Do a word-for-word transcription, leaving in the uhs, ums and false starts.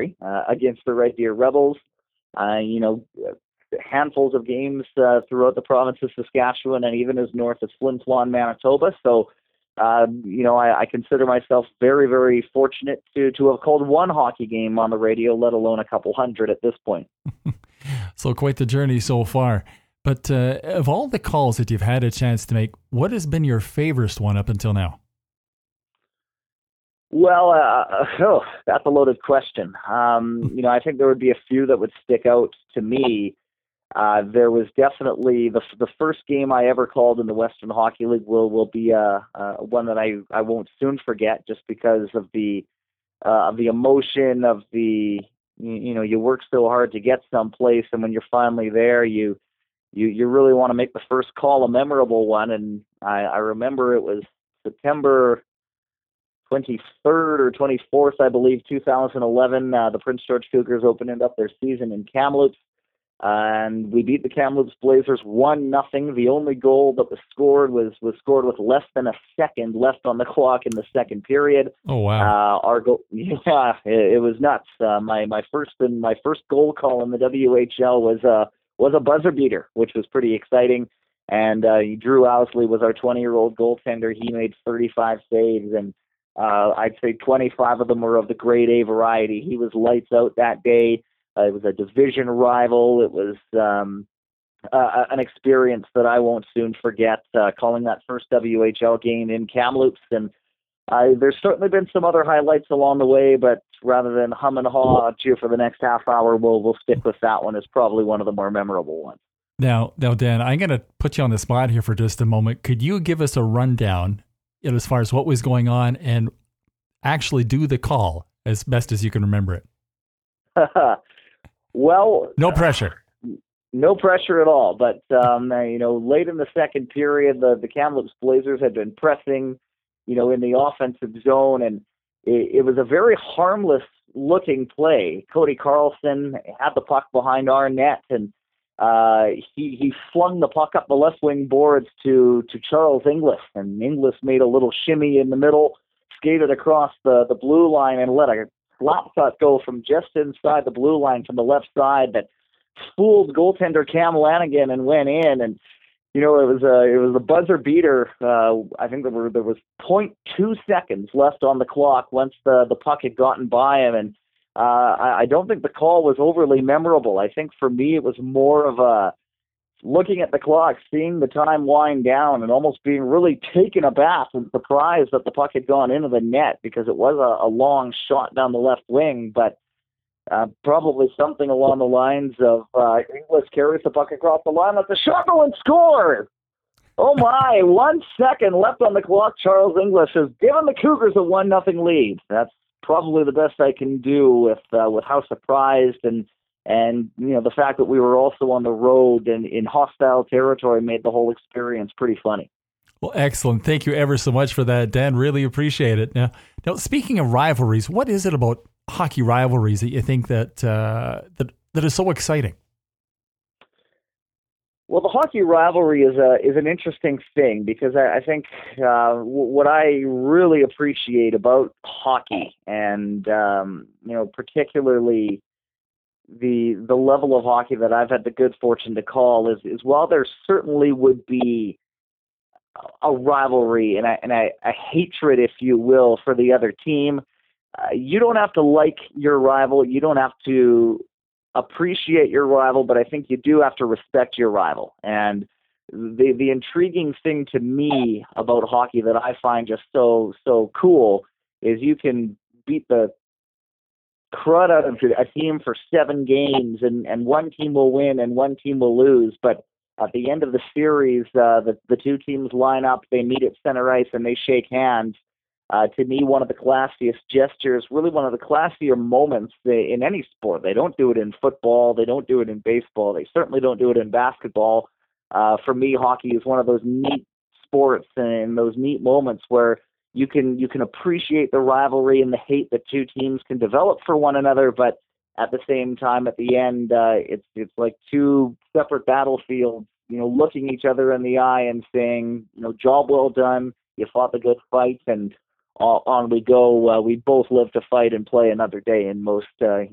January uh, against the Red Deer Rebels. Uh, you know, handfuls of games uh, throughout the province of Saskatchewan and even as north as Flin Flon, Manitoba. So, uh, you know, I, I consider myself very, very fortunate to to have called one hockey game on the radio, let alone a couple hundred at this point. So quite the journey so far. But uh, of all the calls that you've had a chance to make, what has been your favorite one up until now? Well, uh, oh, that's a loaded question. Um, you know, I think there would be a few that would stick out to me. Uh, there was definitely the the first game I ever called in the Western Hockey League will will be uh, uh, one that I, I won't soon forget, just because of the uh, of the emotion of the you, you know you work so hard to get someplace, and when you're finally there, you you you really want to make the first call a memorable one. And I, I remember it was September twenty-third or twenty-fourth, I believe, two thousand eleven. Uh, the Prince George Cougars opened up their season in Kamloops. And we beat the Kamloops Blazers one nothing. The only goal that was scored was was scored with less than a second left on the clock in the second period. Oh wow! Uh, our goal, yeah, it, it was nuts. Uh, my my first and my first goal call in the W H L was uh was a buzzer beater, which was pretty exciting. And uh, Drew Owsley was our twenty-year-old goaltender. He made thirty-five saves, and uh, I'd say twenty-five of them were of the grade A variety. He was lights out that day. Uh, it was a division rival. It was um, uh, an experience that I won't soon forget, uh, calling that first W H L game in Kamloops. And uh, there's certainly been some other highlights along the way, but rather than hum and haw at you for the next half hour, we'll, we'll stick with that one as probably one of the more memorable ones. Now, now, Dan, I'm going to put you on the spot here for just a moment. Could you give us a rundown, you know, as far as what was going on and actually do the call as best as you can remember it? Well, no pressure. Uh, no pressure at all. But, um, you know, late in the second period, the, the Kamloops Blazers had been pressing, you know, in the offensive zone, and it, it was a very harmless looking play. Cody Carlson had the puck behind our net, and uh, he, he flung the puck up the left wing boards to, to Charles Inglis, and Inglis made a little shimmy in the middle, skated across the, the blue line, and let a slap shot go from just inside the blue line from the left side that fooled goaltender Cam Lanigan and went in. And you know, it was a it was a buzzer beater. Uh, I think there were there was zero point two seconds left on the clock once the the puck had gotten by him, and uh, I, I don't think the call was overly memorable. I think for me it was more of a looking at the clock, seeing the time wind down, and almost being really taken aback and surprised that the puck had gone into the net, because it was a, a long shot down the left wing, but uh, probably something along the lines of uh, Inglis carries the puck across the line, let the shot go and score. Oh my, one second left on the clock. Charles Inglis has given the Cougars a one nothing lead. That's probably the best I can do with uh, with how surprised and And, you know, the fact that we were also on the road and in hostile territory made the whole experience pretty funny. Well, excellent. Thank you ever so much for that, Dan. Really appreciate it. Now, now speaking of rivalries, what is it about hockey rivalries that you think that uh, that that is so exciting? Well, the hockey rivalry is a is an interesting thing, because I, I think uh, w- what I really appreciate about hockey, and um, you know, particularly the the level of hockey that I've had the good fortune to call, is is while there certainly would be a rivalry and a, and a, a hatred, if you will, for the other team, uh, you don't have to like your rival. You don't have to appreciate your rival, but I think you do have to respect your rival. And the the intriguing thing to me about hockey that I find just so so cool is you can beat the crud out of a team for seven games, and, and one team will win and one team will lose. But at the end of the series, uh, the, the two teams line up, they meet at center ice, and they shake hands. Uh, to me, one of the classiest gestures, really one of the classier moments in any sport. They don't do it in football. They don't do it in baseball. They certainly don't do it in basketball. Uh, for me, hockey is one of those neat sports and those neat moments where You can you can appreciate the rivalry and the hate that two teams can develop for one another, but at the same time, at the end, uh, it's it's like two separate battlefields, you know, looking each other in the eye and saying, you know, job well done. You fought the good fight, and uh, on we go. Uh, we both live to fight and play another day in most uh,